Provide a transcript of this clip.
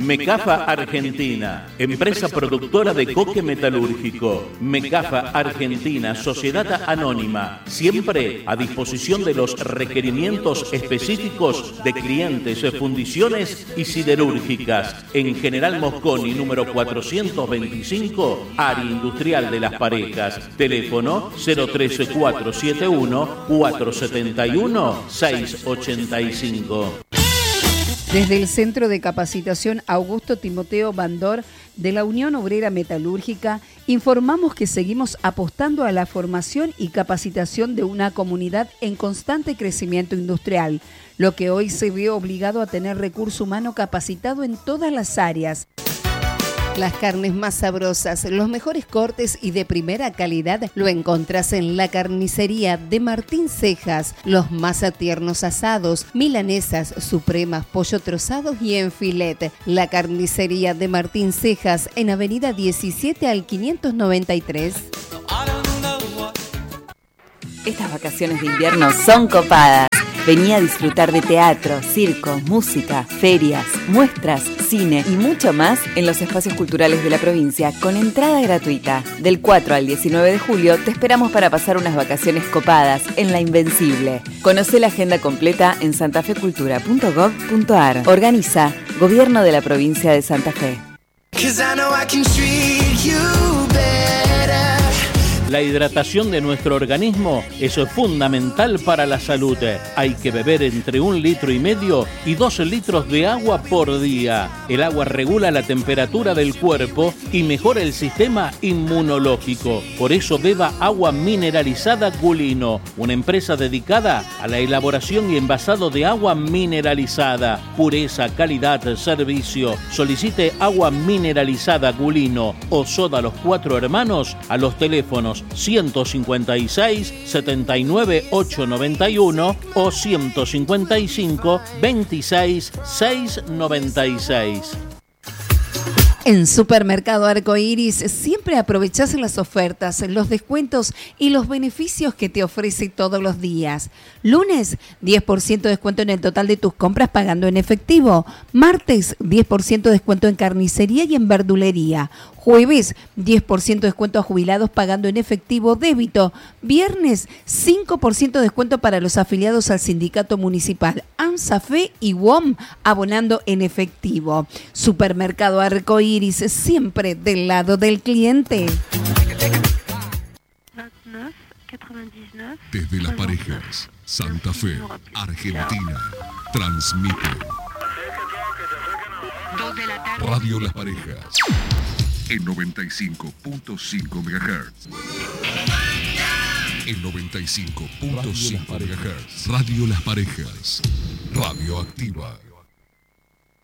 Mecafa Argentina, empresa productora de coque metalúrgico. Mecafa Argentina, sociedad anónima, siempre a disposición de los requerimientos específicos de clientes, fundiciones y siderúrgicas. En General Mosconi, número 425, área industrial de Las Parejas. Teléfono 03471 471 685. Desde el Centro de Capacitación Augusto Timoteo Bandor de la Unión Obrera Metalúrgica, informamos que seguimos apostando a la formación y capacitación de una comunidad en constante crecimiento industrial, lo que hoy se ve obligado a tener recurso humano capacitado en todas las áreas. Las carnes más sabrosas, los mejores cortes y de primera calidad lo encontrás en la carnicería de Martín Cejas. Los más tiernos asados, milanesas, supremas, pollo trozados y en filet. La carnicería de Martín Cejas en Avenida 17 al 593. Estas vacaciones de invierno son copadas. Vení a disfrutar de teatro, circo, música, ferias, muestras, cine y mucho más en los espacios culturales de la provincia con entrada gratuita. Del 4 al 19 de julio te esperamos para pasar unas vacaciones copadas en La Invencible. Conocé la agenda completa en santafecultura.gov.ar. Organiza Gobierno de la Provincia de Santa Fe. La hidratación de nuestro organismo es fundamental para la salud. Hay que beber entre 1,5 litros y 2 litros de agua por día. El agua regula la temperatura del cuerpo y mejora el sistema inmunológico. Por eso beba agua mineralizada Gulino, una empresa dedicada a la elaboración y envasado de agua mineralizada. Pureza, calidad, servicio. Solicite agua mineralizada Gulino o soda Los Cuatro Hermanos a los teléfonos 156 79 891 o 155 26 696. En Supermercado Arcoiris siempre aprovechás las ofertas, los descuentos y los beneficios que te ofrece todos los días. Lunes, 10% de descuento en el total de tus compras pagando en efectivo. Martes, 10% de descuento en carnicería y en verdulería. Jueves, 10% de descuento a jubilados pagando en efectivo débito. Viernes, 5% de descuento para los afiliados al sindicato municipal AMSAFE y WOM abonando en efectivo. Supermercado Arcoiris, siempre del lado del cliente. Desde Las Parejas, Santa Fe, Argentina, transmite Radio Las Parejas en 95.5 MHz. En 95.5 MHz. Radio Las Parejas. Radio activa.